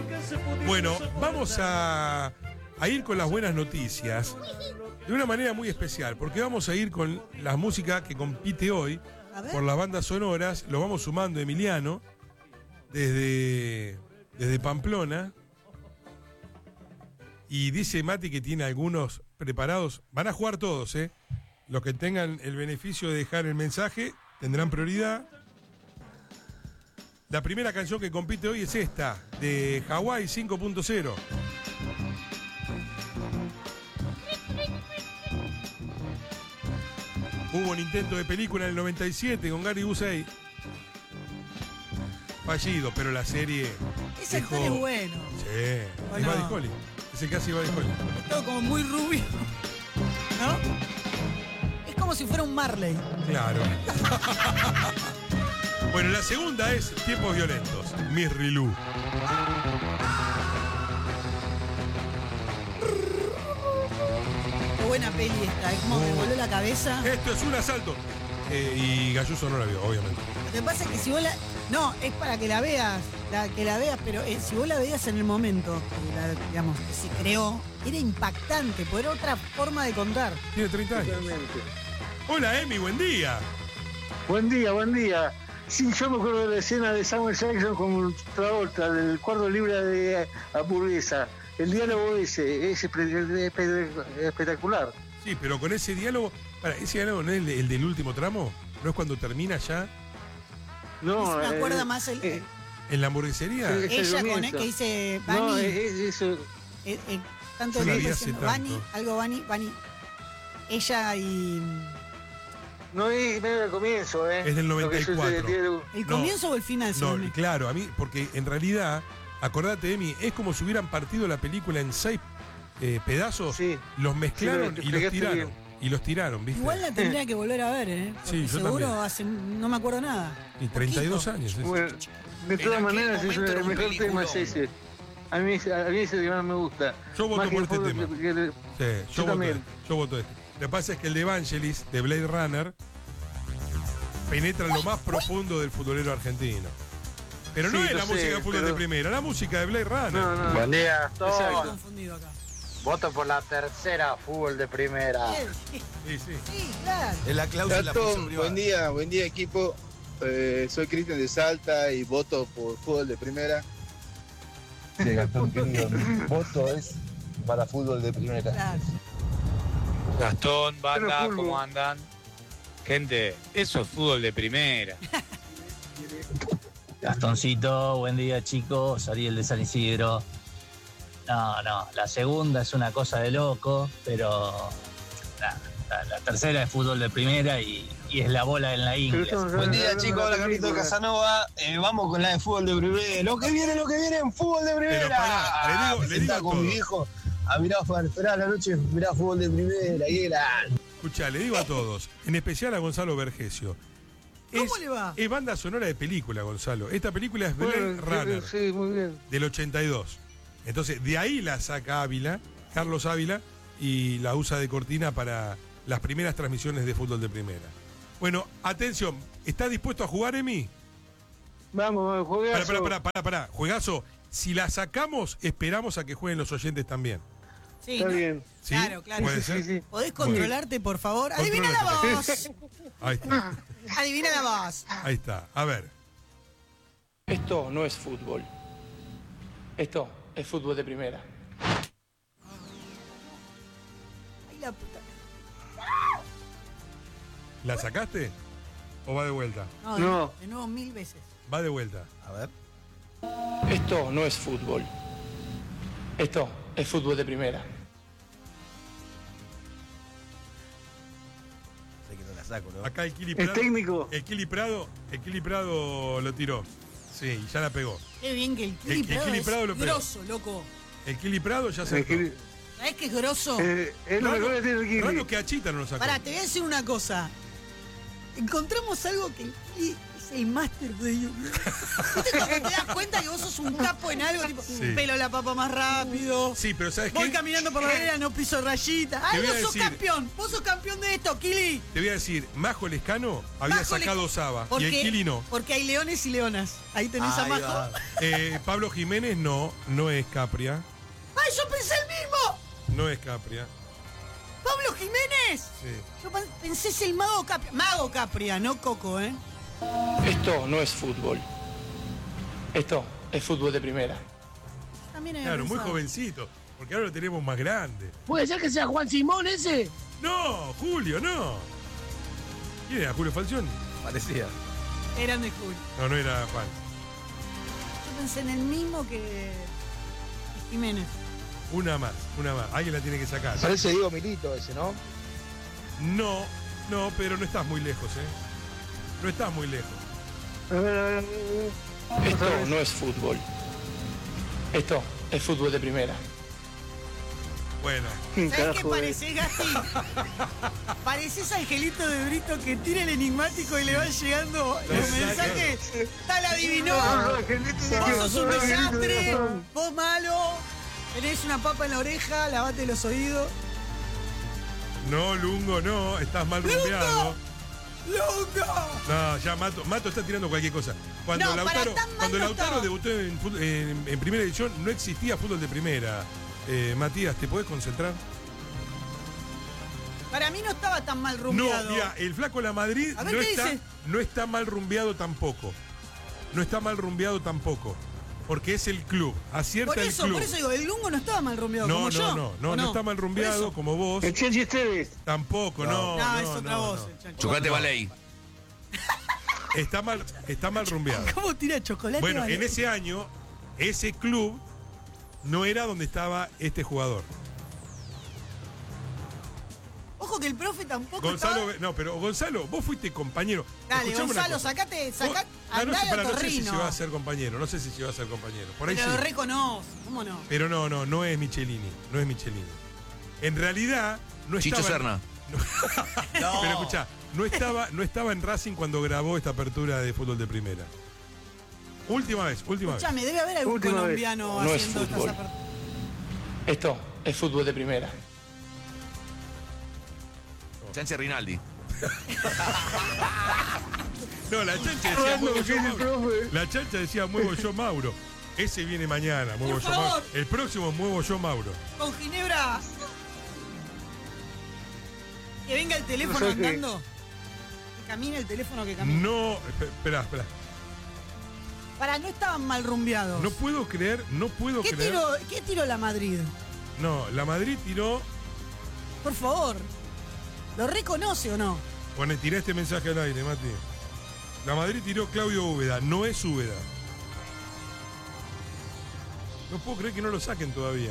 Bueno, vamos a ir con las buenas noticias de una manera muy especial, porque vamos a ir con la música que compite hoy por las bandas sonoras. Lo vamos sumando Emiliano desde Pamplona. Y dice Mati que tiene algunos preparados. Van a jugar todos, ¿eh? Los que tengan el beneficio de dejar el mensaje tendrán prioridad. La primera canción que compite hoy es esta, de Hawái 5.0. Hubo un intento de película en el 97 con Gary Busey. Fallido, pero la serie. Ese actor es bueno. Sí, es Buddy Holly. Es el que hace Buddy Holly. Es todo como muy rubio, ¿no? Es como si fuera un Marley. Claro. Bueno, la segunda es Tiempos Violentos, Miss Rilú. Qué buena peli esta, es como me voló la cabeza. Esto es un asalto. Y Gayuso no la vio, obviamente. Lo que pasa es que si vos la... No, es para que la veas, pero si vos la veías en el momento, digamos, que se creó, era impactante, porque era otra forma de contar. Tiene 30 años. Totalmente. Hola, Emi, buen día. Buen día. Sí, yo me acuerdo de la escena de Samuel Jackson con Travolta, del cuarto libro de hamburguesa. El diálogo ese es espectacular. Sí, pero con ese diálogo... ¿Ese diálogo no es el del último tramo? ¿No es cuando termina ya? No, me acuerda más ¿en la hamburguesería? ella con él que dice Bani. No, eso. Tanto Yo la que vi dice hace Bani, tanto. algo Bani. Ella y... No es medio el comienzo, ¿eh? Es del 94. ¿El comienzo o el final? No, Simone? claro, a mí, porque en realidad, acordate, Emi, es como si hubieran partido la película en 6 pedazos, Sí. los mezclaron Sí, y los explicaste tiraron. bien. Y los tiraron, ¿viste? Igual la tendría que volver a ver, ¿eh? Porque Sí, yo seguro también. no me acuerdo nada. Y 32 Poquito. años. ¿sí? Bueno, de todas maneras, es el mejor tema es ese. A mí es el que más me gusta. Yo voto Más que por el este fútbol tema. que Sí, Yo también. Yo voto este. Lo que pasa es que el de Evangelis, de Blade Runner, penetra en lo más profundo del futbolero argentino. Pero no Sí, es lo la sé, música de fútbol pero- de primera, la música de Blade Runner. No. Buen día. Estoy Exacto. confundido acá. Voto por la tercera, fútbol de primera. Sí, sí. Sí, claro. Es la cláusula Gastón, buen día equipo. Soy Cristian de Salta y voto por fútbol de primera. Sí, Gastón, querido, mi voto es para fútbol de primera. Claro. Gastón, banda, Pero fútbol. ¿cómo andan? Gente, eso es fútbol de primera. Gastoncito, buen día chicos, Ariel de San Isidro. No, la segunda es una cosa de loco, pero la tercera es fútbol de primera y es la bola en la ingle. Buen día chicos, hola Carlito Casanova. Vamos con la de fútbol de primera. Lo que viene en fútbol de primera. Pero pará, le digo con todo. mi viejo a mirar, esperar la noche, mirar fútbol de primera. Y era... Escuchá, le digo a todos, en especial a Gonzalo Vergesio. ¿Cómo le va? Es banda sonora de película, Gonzalo. Esta película es Blade Runner, Sí, muy bien. del 82. Entonces, de ahí la saca Ávila, Carlos Ávila, y la usa de cortina para las primeras transmisiones de fútbol de primera. Bueno, atención, ¿está dispuesto a jugar, Emi? Vamos, juegazo. Pará. Juegazo, si la sacamos, esperamos a que jueguen los oyentes también. Sí, Está ¿no? bien. ¿Sí? Claro. ¿Puede ser? Sí. ¿Podés controlarte, por favor? ¡Adivina la voz! Ahí está, ¡Adivina la voz! ahí está. A ver. Esto no es fútbol. Esto es fútbol de primera. Ay, la puta. ¿La sacaste? ¿O va de vuelta? No. De nuevo 1000 veces. Va de vuelta. A ver. Esto no es fútbol. Esto es fútbol de primera. Sé que no la saco, ¿no? Acá el Kili El Prado. técnico. El Kili Prado lo tiró. Sí, y ya la pegó. Qué bien que el El Kili Prado Kili es Prado lo pegó. grosso, loco. El Kili Prado ya se ¿Sabés qué es grosso? Es lo mejor que tiene el Raro Kili. que Achita no lo sacó. Pará, te voy a decir una cosa. Encontramos algo que el Kili es el máster de YouTube. ¿Viste cuando te das cuenta que vos sos un capo en algo? Tipo, Sí. pelo la papa más rápido. Sí, pero ¿sabes Voy qué? caminando por la vereda, no piso rayita. Te ¡Ay, voy a vos sos decir- campeón! ¡Vos sos campeón de esto, Kili! Te voy a decir, Majo Lescano había Majo sacado Saba y el Kili no. Porque hay leones y leonas. Ahí tenés a Ahí Majo. va. Pablo Jiménez no es Capria. ¡Ay, yo pensé el mismo! No es Capria. ¡Pablo Jiménez! Sí. Yo pensé es el Mago Capria. Mago Capria, no Coco, ¿eh? Esto no es fútbol. Esto es fútbol de primera. También había Claro, muy pensado. jovencito. Porque ahora lo tenemos más grande. ¿Puede ser que sea Juan Simón ese? No, Julio, no. ¿Quién era? ¿Julio Falcioni? Parecía. Eran de Julio. No era Juan. Yo pensé en el mismo que Jiménez. Una más. Alguien la tiene que sacar. Parece Diego Milito ese, ¿no? No, pero no estás muy lejos, ¿eh? No estás muy lejos. Esto no es fútbol. Esto es fútbol de primera. Bueno, ¿Sabes qué pareces, Gasti? Pareces Angelito de Brito que tira el enigmático y le van llegando los mensajes. Tal adivinó. Vos sos un desastre. Vos malo. Tenés una papa en la oreja. Lavate los oídos. no, Lungo, no. Estás mal rumbeado. ¡Loco! No, ya Mato está tirando cualquier cosa. Cuando No, para Lautaro, tan mal cuando no Lautaro estaba. debutó en primera edición, no existía fútbol de primera. Matías, ¿te podés concentrar? Para mí no estaba tan mal No, rumbeado. mira, el flaco La Madrid A ver, ¿qué dice? no está mal rumbeado tampoco. No está mal rumbeado tampoco. Porque es el club. Acierta el club. Por eso digo, el Lungo no estaba mal rumbeado No, como no, yo. no, ¿o no está mal Por rumbeado eso. como vos. El Chenchi Esteves. Tampoco, no. No, es otra voz. no. el chancho. Chocolate Baley. Está mal rumbeado. ¿Cómo tira chocolate? Bueno, vale? en ese año, ese club no era donde estaba este jugador. Ojo que el profe tampoco Gonzalo, estaba... no, pero Gonzalo, vos fuiste compañero. Dale, Escuchame una Gonzalo, cosa. sacate, Vos- andá no sé, al no sé si Torrino. se va a ser compañero, no sé si se va a ser compañero. Por ahí Pero sí. lo reconoce, ¿cómo no? Pero no es Michelini, no es Michelini. En realidad, no Chicho estaba. Serna. Pero escuchá, no estaba en Racing cuando grabó esta apertura de fútbol de primera. Última vez. Escuchame, debe haber algún Última vez. colombiano No es haciendo estas fútbol. aperturas. Esto es fútbol de primera. Chance Rinaldi. No, la chancha decía muevo yo Mauro. La chancha decía muevo yo Mauro. Ese viene mañana, muevo Por yo Mauro. favor. El próximo muevo yo Mauro. Con Ginebra. Que venga el teléfono No sé qué. andando. Que camine el teléfono que camine. No, espera. Para, no estaban mal rumbeados. No puedo creer. ¿Qué tiró la Madrid? No, la Madrid tiró. Por favor. ¿Lo reconoce o no? Bueno, tiré este mensaje al aire, Mati. La Madrid tiró Claudio Úbeda, no es Úbeda. No puedo creer que no lo saquen todavía.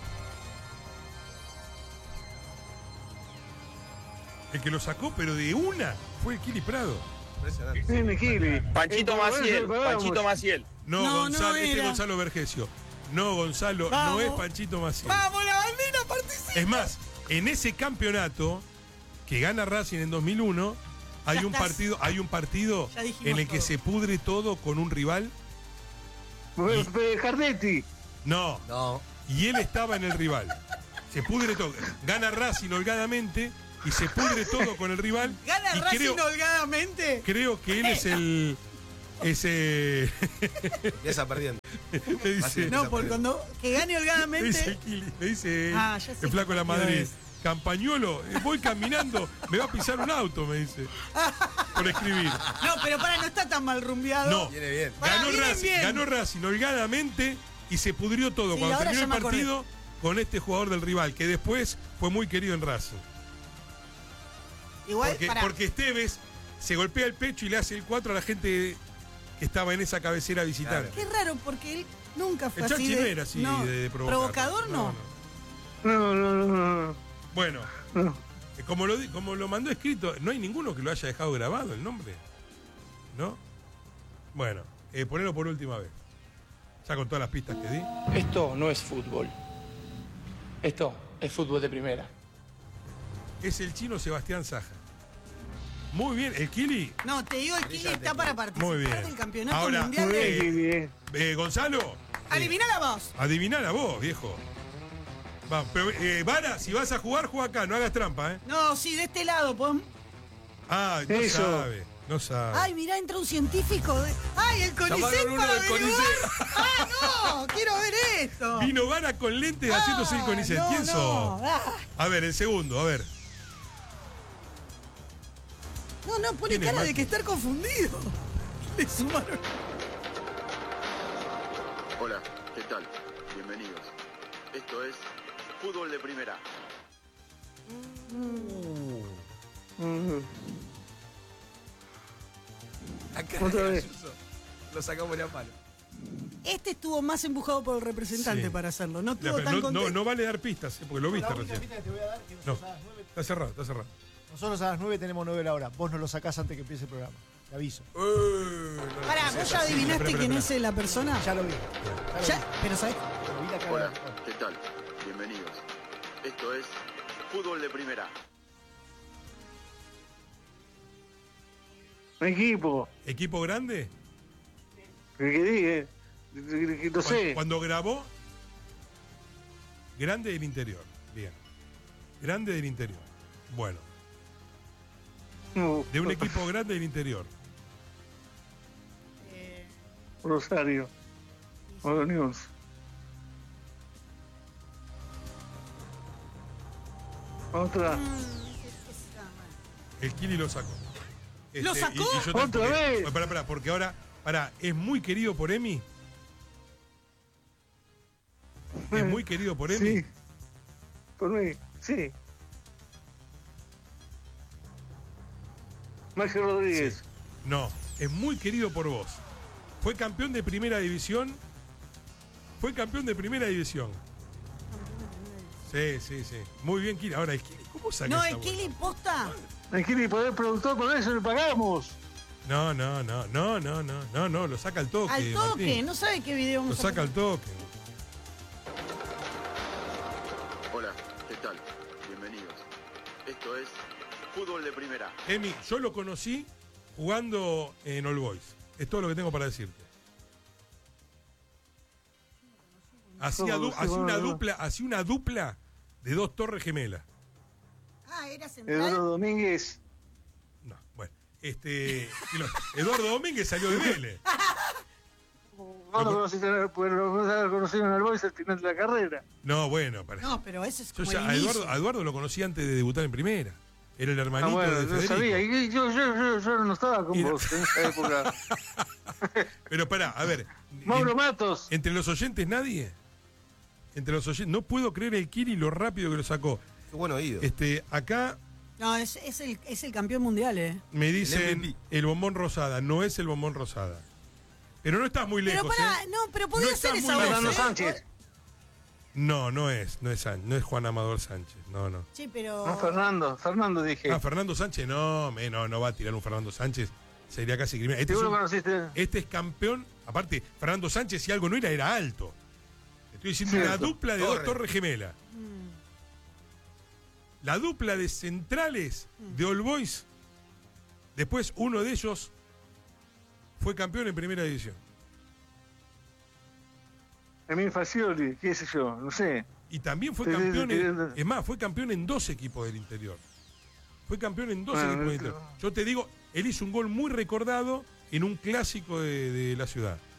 El que lo sacó, pero de una, fue el Kili Prado. Panchito Maciel, Panchito Maciel. No, No, Gonzalo, no este es era. Gonzalo Vergesio. No, Gonzalo, no Vamos. es Panchito Maciel. ¡Vamos, la bandera participa! Es más, en ese campeonato que gana Racing en 2001, hay Ya un estás. partido Ya dijimos en el que todo. se pudre todo con un rival. Cardetti. No, No. y él estaba en el rival. Se pudre todo. Gana Racing holgadamente y se pudre todo con el rival. ¿Gana y Racing holgadamente? creo que él es el. Ese. Ya está perdiendo. le dice. No, por cuando que gane Le dice holgadamente. el Kili, le dice Ah, ya sé el flaco de la qué Madrid. es. Campañuelo, voy caminando, me va a pisar un auto, me dice. Por escribir. No, pero para, no está tan mal rumbeado. No. Viene bien. Pará, vienen bien. Ganó Racing holgadamente y se pudrió todo Sí, cuando ahora terminó ya el me acordé. partido con este jugador del rival, que después fue muy querido en Racing. Igual, pará. Porque Esteves se golpea el pecho y le hace el 4 a la gente que estaba en esa cabecera visitante. Qué raro, porque él nunca fue El así Chachi de... no era así de provocar. Provocador no. No. Bueno, como lo mandó escrito, no hay ninguno que lo haya dejado grabado el nombre. ¿No? Bueno, ponelo por última vez. Ya con todas las pistas que di. Esto no es fútbol. Esto es fútbol de primera. Es el chino Sebastián Saja. Muy bien, el Kili. No, te digo, el Kili está para participar Muy bien. del campeonato Ahora, mundial de... Gonzalo. Adiviná la voz. Adiviná la voz, viejo. Va, pero, Vara, si vas a jugar, juega acá, no hagas trampa, ¿eh? No, sí, de este lado, pues. Ah, no Eso. sabe, no sabe. Ay, mirá, entra un científico. Ay, el CONICET Llamaron uno para del averiguar. CONICET. Ah, no, quiero ver esto. Vino Vara con lentes haciéndose el CONICET. no, ¿Quién no. sos? Ah. A ver, el segundo, a ver. No, pone ¿Quién es, cara de Mati? que estar confundido. Le sumaron. Hola, ¿qué tal? Bienvenidos. Esto es Fútbol de Primera. Acá Otra vez. Ayuso. Lo sacamos la mano. Este estuvo más empujado por el representante Sí. para hacerlo. No Ya, estuvo pero tan no, contento. no vale dar pistas, porque lo viste La única recién. pista que te voy a dar que No, nosotros a las 9, está cerrado, está cerrado. nosotros a las 9 tenemos 9 la hora. Vos nos lo sacás antes que empiece el programa. Te aviso. Pará, ¿vos ya adivinaste quién es la persona? Ya lo vi. Ya, pero ¿sabés? Lo vi la cara. Hola, ¿qué tal? Bienvenidos. Esto es Fútbol de Primera. Equipo. ¿Equipo grande? ¿Qué dije? No sé. Cuando grabó, grande del interior. Bien. Grande del interior. Bueno, No, de un equipo grande del interior. Rosario. O News. Otra. El Kili lo sacó. ¿Lo sacó? yo ¿Otra porque, vez? Pará, porque ahora, es muy querido por Emi. Es muy querido por Emi. Sí. Por mí, sí. Mario Rodríguez. No, es muy querido por vos. Fue campeón de primera división. Fue campeón de primera división. Sí. Muy bien, Kili. Ahora, el Kili, ¿cómo saca No, esa el voz? Kili posta. Hay que poder productor, por eso le pagamos. No, lo saca al toque. Al toque, Martín. no sabe qué video Lo vamos a saca poner. al toque. Hola, ¿qué tal? Bienvenidos. Esto es Fútbol de Primera. Emi, yo lo conocí jugando en All Boys. Es todo lo que tengo para decirte. Hacía una dupla de dos torres gemelas. Ah, era central. Eduardo Domínguez. No, bueno. Eduardo Domínguez salió de Vélez. No lo conociste, pues lo conocieron en el Boys al final de la carrera. No, bueno, para. No, pero ese es Yo como ya el a inicio. Eduardo lo conocí antes de debutar en primera. Era el hermanito Bueno, de yo Federico. sabía. Y yo no estaba con vos en esa época. Pero pará, a ver. Mauro Matos. Entre los oyentes nadie. Entre los oyentes. No puedo creer el Kiri lo rápido que lo sacó. Qué buen oído. Acá No, es el campeón mundial, me El dicen MVP. el bombón rosada. No es el bombón rosada. Pero no estás muy lejos, Pero pará, ¿eh? no, pero podía No ser está esa muy voz. Fernando lejos. Sánchez. No es Juan Amador Sánchez. No. Sí, pero... No, Fernando dije. Ah, Fernando Sánchez, no va a tirar un Fernando Sánchez. Sería casi criminal. ¿Tú lo conociste? Este es campeón. Aparte, Fernando Sánchez, si algo no era alto. Estoy diciendo una Cierto. dupla de dos torres gemelas. Mm. La dupla de centrales de All Boys. Después uno de ellos fue campeón en primera división. Emil Facioli, qué sé yo, no sé. Y también fue Sí, campeón, sí, sí. es más, fue campeón en dos equipos del interior. Fue campeón en dos Bueno, equipos del interior. Yo te digo, él hizo un gol muy recordado en un clásico de la ciudad.